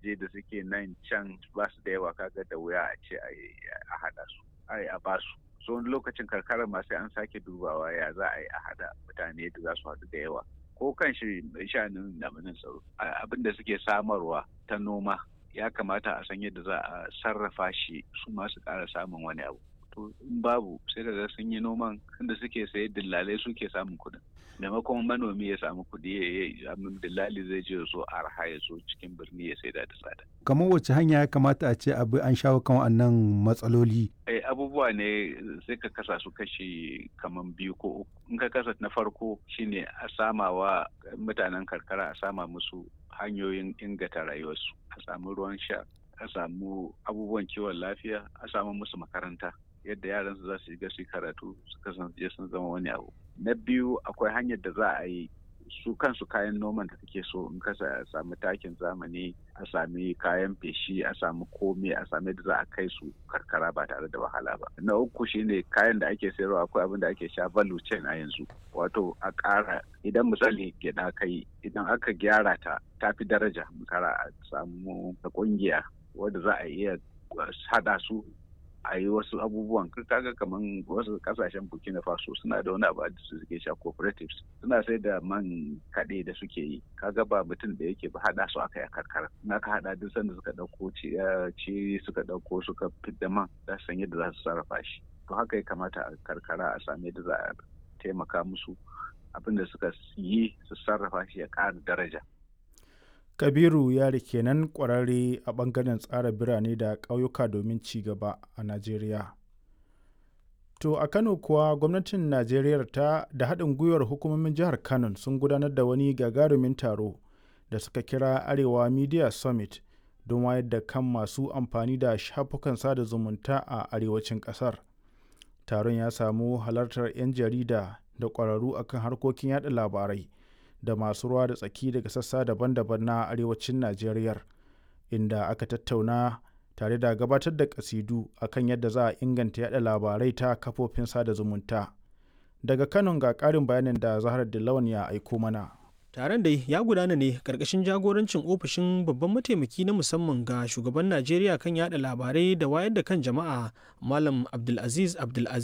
gidaje da suke nan can ba su da yawa, kaga da wuya a ce a haɗa su a ba su. So wani lokacin karkara ma sai an sake dubawa ya za a yi a haɗa mutane da za su haɗu da yawa. Ko kan shi sha'anin zamanin tsaro abin da suke samarwa ta noma ya kamata a san yadda za a sarrafa shi su ma su ƙara samun wani abu. To in babu sai da sun yi noman inda suke saye dillalai suke samun kuɗin. Maimakon manomi ya samu kuɗi dillali zai je so arha ya so cikin birni ya sai da tsada. Kamar wacce hanya ya kamata a ce abu an shawo kan wannan matsaloli? Abubuwa ne sai ka kasa su kashi kamar 2 ko 3. In ka kasa na farko shine a samawa mutanen karkara a sama musu hanyoyin inganta rayuwarsu, a samu ruwan sha, a samu abubuwan kiwon lafiya, a samu musu makaranta yadda yaran su za su shiga su karatu su kasance sun zama wani abu. Na biyu akwai hanyar da za a yi su kansu kayan noman da kake so in ka sami takin zamani, a sami kayan feshi, a samu komai, a sami da za a kai su karkara ba tare da wahala ba. Na uku shine kayan da ake sayarwa, akwai abin da ake sha value chain a yanzu, wato a ƙara idan misali gyaɗa kai idan aka gyara ta fi daraja, kara a samu ƙungiya wadda za a iya hada su a yi wasu abubuwan. Kaga kamar wasu kasashen Burkina Faso suna da wani abu da suke sha cooperatives, suna sai da man kaɗe da suke yi, kaga ba mutum da yake ba hada su aka yi a karkara. Na ka hada duk sanda suka ɗauko ci suka ɗauko suka fidda man za su san yadda za su sarrafa shi. To haka ya kamata a karkara a sami yadda za a taimaka musu abin da suka yi su sarrafa shi ya ƙara daraja. Kabiru Yari kenan ƙwararre a ɓangaren tsara birane da ƙauyuka domin ci gaba a Najeriya. To a Kano kuwa gwamnatin Najeriya da haɗin gwiwar hukumomin jihar Kano sun gudanar da wani gagarumin taro da suka kira Arewa Media Summit don wayar da kan masu amfani da shafukan sada zumunta a arewacin ƙasar. Taron ya samu halartar 'yan jarida da ƙwararru akan harkokin yaɗa labarai da masu ruwa da tsaki daga sassa daban-daban na arewacin Najeriya, inda aka tattauna tare da gabatar da kasidu akan yadda za a inganta yada labarai ta kafofin sada zumunta. Daga Kano ga ƙarin bayanin da Zahar Dillawan ya aiko mana. Taron dai ya gudana ne ƙarƙashin jagorancin ofishin babban mataimaki na musamman ga shugaban Najeriya kan yada labarai da wayar da kan jama'a, Malam Abdulaziz,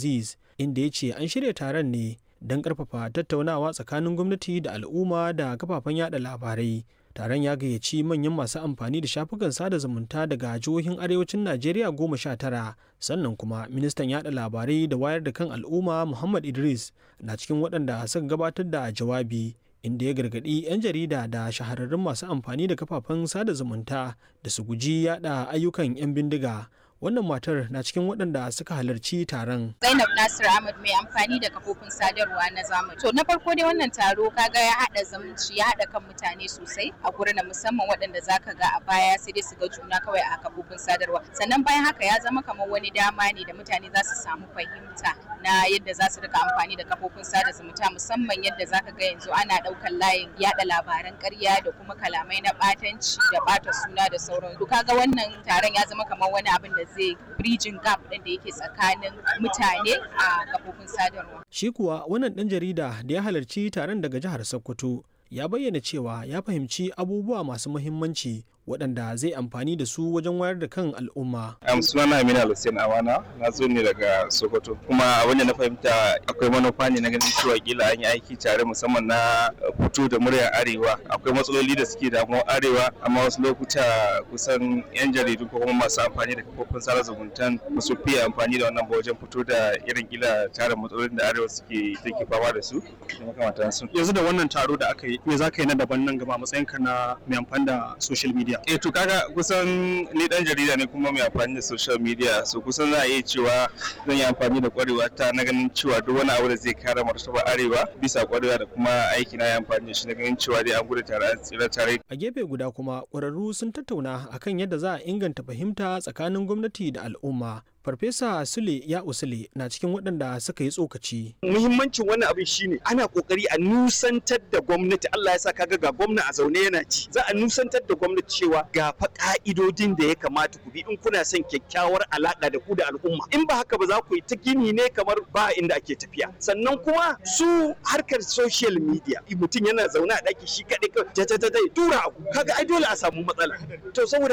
inda ya ce an shirya taron ne don ƙarfafa tattaunawa tsakanin gwamnati da al'umma da kafafen yada labarai. Taron ya gayyaci manyan masu amfani da shafukan sada zumunta daga jihohin arewacin Najeriya 19, sannan kuma ministan yada labarai da wayar da kan al'umma Muhammad Idris na cikin waɗanda suka gabatar da jawabi, inda ya gargaɗi 'yan jarida da shahararrun masu amfani da kafafen sada zumunta da su guji yada ayyukan 'yan bindiga. Wannan matar na cikin waɗanda suka halarci taron. Zainab Nasir Ahmad, mai amfani da kafofin sadarwa na zamani. To na farko dai wannan taro kaga ya haɗa zumunci, ya haɗa kan mutane sosai a gurin, musamman waɗanda zaka ga a baya sai dai su ga juna kawai a kafofin sadarwa. Sannan bayan haka ya zama kamar wani dama ne da mutane za su samu fahimta na yadda za su rika amfani da kafofin sada zumunta, musamman yadda zaka ga yanzu ana ɗaukar layin yaɗa labaran ƙarya da kuma kalamai na ɓatanci da ɓata suna da sauran. To kaga wannan taron ya zama kamar wani abin da zai bridging gap ɗin da yake tsakanin mutane a kafofin sadarwa. Shi kuwa wannan ɗan jarida da ya halarci taron daga jihar Sokoto ya bayyana cewa ya fahimci abubuwa masu muhimmanci waɗanda zai amfani da su wajen wayar da kan al'umma. Sunana Amina Hussein Awana, na zo ne daga Sokoto. Kuma abin da na fahimta akwai manufa ne na ganin cewa kila an yi aiki tare, musamman na fito da muryar Arewa. Akwai matsaloli da suke damuwar Arewa, amma wasu lokuta kusan 'yan jaridu ko kuma masu amfani da kafofin sada zumuntan ba su fiye amfani da wannan ba wajen fito da irin kila tarin matsalolin da Arewa take fama da su da makamantansu. Yanzu da wannan taro da aka yi, me za ka yi na daban nan gaba matsayinka na mai amfani da social media? To kaga kusan ni dan jarida ne kuma mai amfani da social media, so kusan za a iya cewa zan yi amfani da kwarewa ta na ganin cewa duk wani abu da zai kare martaba Arewa bisa kwarewa da kuma aiki na yi amfani da shi na ganin cewa dai an gudu tare an tsira tare. A gefe guda kuma ƙwararru sun tattauna akan yadda za a inganta fahimta tsakanin gwamnati da al'umma. Farfesa Sule ya Usule na cikin waɗanda suka yi tsokaci. Muhimmancin wannan abin shine ana kokari a nusantar da gwamnati. Allah ya sa kaga ga gwamna a zaune yana ci. Za a nusantar da gwamnati cewa ga fa ka'idodin da ya kamata ku bi in kuna son kyakkyawar alaka da ku da al'umma. In ba haka ba za ku yi ta gini ne kamar ba inda ake tafiya. Sannan kuma su harkar social media mutum yana zaune a ɗaki shi kaɗai tura abu kaga ai dole a samu matsala. To saboda